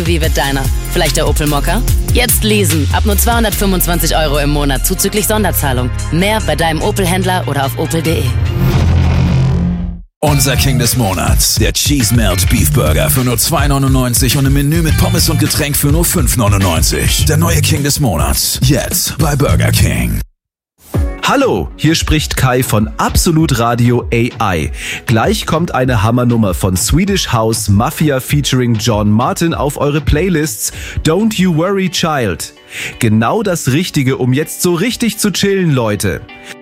Wie wird deiner? Vielleicht der Opel Mokka? Jetzt leasen. Ab nur 225 € im Monat zuzüglich Sonderzahlung. Mehr bei deinem Opel-Händler oder auf opel.de. Unser King des Monats, der Cheese Melt Beef Burger für nur 2,99 und im Menü mit Pommes und Getränk für nur 5,99. Der neue King des Monats, jetzt bei Burger King. Hallo, hier spricht Kai von Absolut Radio AI. Gleich kommt eine Hammernummer von Swedish House Mafia featuring John Martin auf eure Playlists. Don't You Worry Child. Genau das Richtige, um jetzt so richtig zu chillen, Leute.